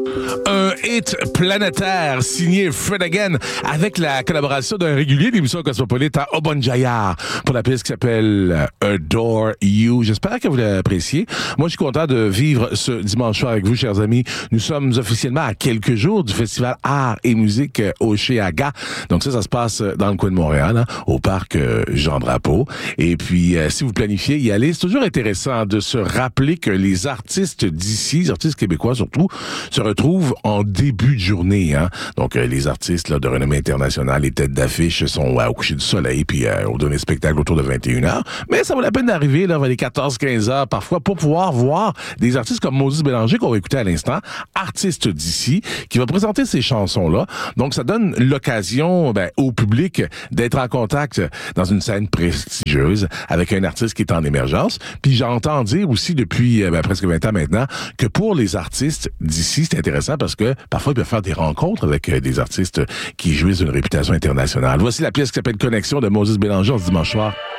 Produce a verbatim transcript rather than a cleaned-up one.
Un hit planétaire signé Fred Again avec la collaboration d'un régulier d'émission Cosmopolite à Obonjaya pour la pièce qui s'appelle Adore You. J'espère que vous l'appréciez. Moi, je suis content de vivre ce dimanche soir avec vous, chers amis. Nous sommes officiellement à quelques jours du festival Art et Musique Oshéaga. Donc ça, ça se passe dans le coin de Montréal, hein, au parc Jean-Drapeau. Et puis, euh, si vous planifiez y aller, c'est toujours intéressant de se rappeler que les artistes d'ici, les artistes québécois surtout, se retrouvent en début de journée. Hein. Donc, euh, les artistes là, de renommée internationale, les têtes d'affiche sont ouais, au coucher du soleil, puis euh, on donne des spectacles autour de vingt et une heures. Mais ça vaut la peine d'arriver là, vers les quatorze quinze heures parfois pour pouvoir voir des artistes comme Moses Bélanger, qu'on va écouter à l'instant, artiste d'ici, qui va présenter ces chansons-là. Donc, ça donne l'occasion ben, au public d'être en contact dans une scène prestigieuse avec un artiste qui est en émergence. Puis j'entends dire aussi depuis ben, presque vingt ans maintenant que pour les artistes d'ici, c'est intéressant parce que parfois ils peuvent faire des rencontres avec des artistes qui jouissent d'une réputation internationale. Voici la pièce qui s'appelle Connexion de Moses Bélanger ce dimanche soir.